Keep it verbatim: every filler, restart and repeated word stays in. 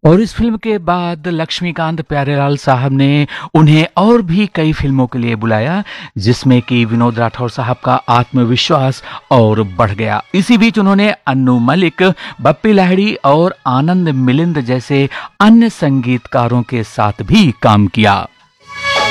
और इस फिल्म के बाद लक्ष्मीकांत प्यारेलाल साहब ने उन्हें और भी कई फिल्मों के लिए बुलाया, जिसमें कि विनोद राठौर साहब का आत्मविश्वास और बढ़ गया। इसी बीच उन्होंने अन्नू मलिक, बप्पी लाहिड़ी और आनंद मिलिंद जैसे अन्य संगीतकारों के साथ भी काम किया।